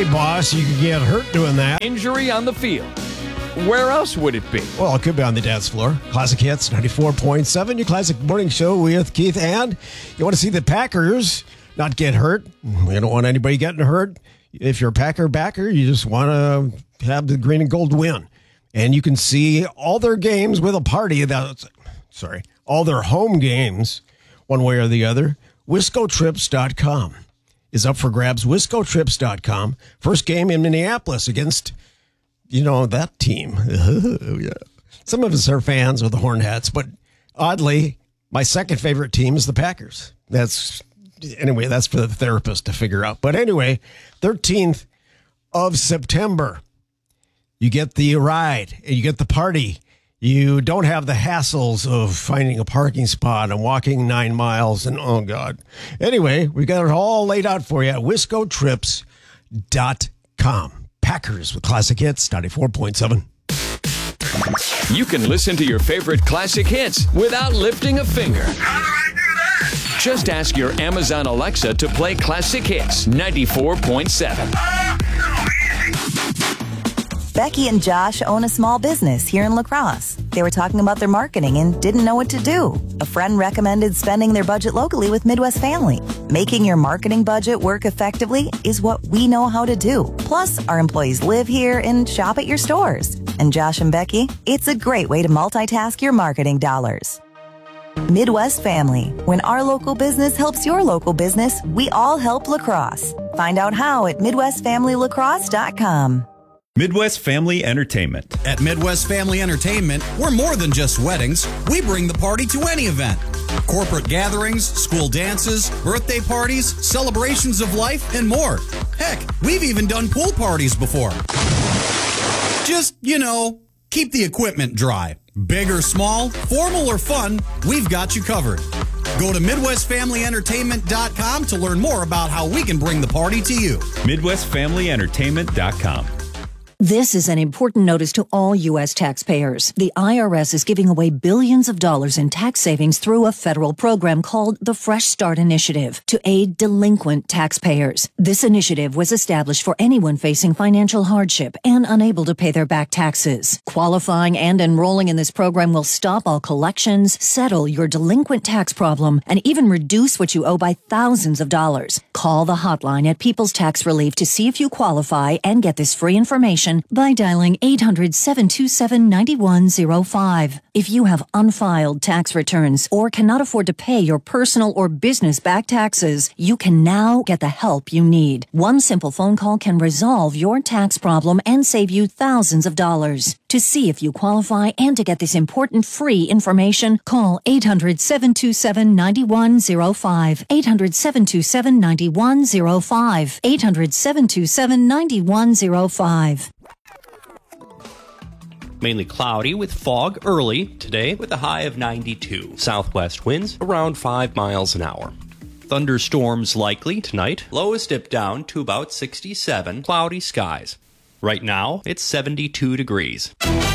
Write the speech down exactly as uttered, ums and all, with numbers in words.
way, boss, you could get hurt doing that. Injury on the field. Where else would it be? Well, it could be on the dance floor. Classic Hits ninety-four point seven, your classic morning show with Keith. And you want to see the Packers not get hurt. We don't want anybody getting hurt. If you're a Packer backer, you just want to have the green and gold win. And you can see all their games with a party. That's, sorry, all their home games, one way or the other. Wisco Trips dot com is up for grabs. Wisco Trips dot com. First game in Minneapolis against, you know, that team. Yeah. Some of us are fans of the Hornets, but oddly, my second favorite team is the Packers. That's, anyway, that's for the therapist to figure out. But anyway, thirteenth of September, you get the ride and you get the party. You don't have the hassles of finding a parking spot and walking nine miles and, oh, God. Anyway, we got it all laid out for you at Wisco Trips dot com. Packers with Classic Hits ninety-four point seven. You can listen to your favorite classic hits without lifting a finger. How do I do that? Just ask your Amazon Alexa to play Classic Hits ninety-four point seven. Oh, so easy. Becky and Josh own a small business here in La Crosse. They were talking about their marketing and didn't know what to do. A friend recommended spending their budget locally with Midwest Family. Making your marketing budget work effectively is what we know how to do. Plus, our employees live here and shop at your stores. And Josh and Becky, it's a great way to multitask your marketing dollars. Midwest Family. When our local business helps your local business, we all help La Crosse. Find out how at Midwest Family Lacrosse dot com. Midwest Family Entertainment. At Midwest Family Entertainment, we're more than just weddings. We bring the party to any event. Corporate gatherings, school dances, birthday parties, celebrations of life, and more. Heck, we've even done pool parties before. Just, you know, keep the equipment dry. Big or small, formal or fun, we've got you covered. Go to Midwest Family Entertainment dot com to learn more about how we can bring the party to you. Midwest Family Entertainment dot com. This is an important notice to all U S taxpayers. The I R S is giving away billions of dollars in tax savings through a federal program called the Fresh Start Initiative to aid delinquent taxpayers. This initiative was established for anyone facing financial hardship and unable to pay their back taxes. Qualifying and enrolling in this program will stop all collections, settle your delinquent tax problem, and even reduce what you owe by thousands of dollars. Call the hotline at People's Tax Relief to see if you qualify and get this free information by dialing eight hundred, seven two seven, nine one zero five. If you have unfiled tax returns or cannot afford to pay your personal or business back taxes, you can now get the help you need. One simple phone call can resolve your tax problem and save you thousands of dollars. To see if you qualify and to get this important free information, call eight hundred, seven two seven, nine one zero five. eight hundred, seven two seven, nine one zero five. eight hundred, seven two seven, nine one zero five. Mainly cloudy with fog early today with a high of ninety-two. Southwest winds around five miles an hour. Thunderstorms likely tonight. Lows dip down to about sixty-seven. Cloudy skies. Right now, it's seventy-two degrees.